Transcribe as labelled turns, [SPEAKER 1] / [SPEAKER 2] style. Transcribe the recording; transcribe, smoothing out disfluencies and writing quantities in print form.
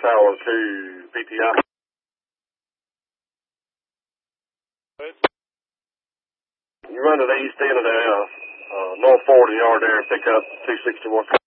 [SPEAKER 1] Tower to PTI. You run to the east end of the north 40 yard there and pick up 261.